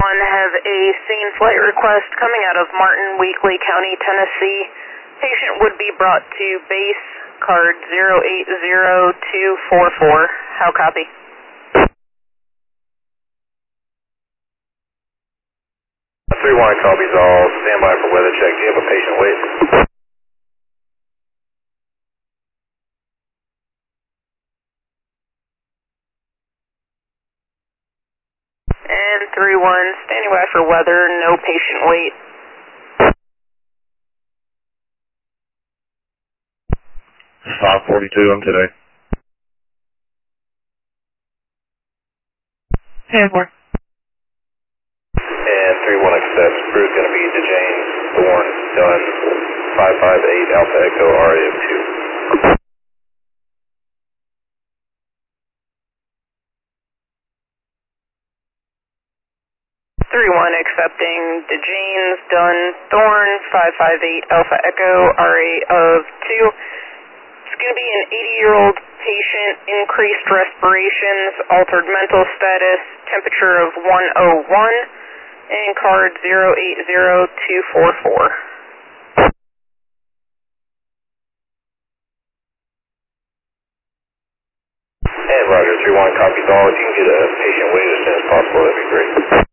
have a scene flight request coming out of Martin, Weakley County, Tennessee. Patient would be brought to base, card 080244. How copy? Three one copies all. Stand by for weather check. Do you have a patient wait? And 3-1, standing by for weather, no patient wait. I'm today. Hanmore. And 3-1 accepts. Crew's going to be DeJanes, Thorn, Dunn, 558 Alpha Echo RA of 2. 3-1 accepting DeJanes, Dunn, Thorn, 558 Alpha Echo, RA of 2. It's going to be an 80-year-old patient, increased respirations, altered mental status, temperature of 101, and card 080244. And Roger, 3-1 copies all. If you can get a patient waited as soon as possible, that'd be great.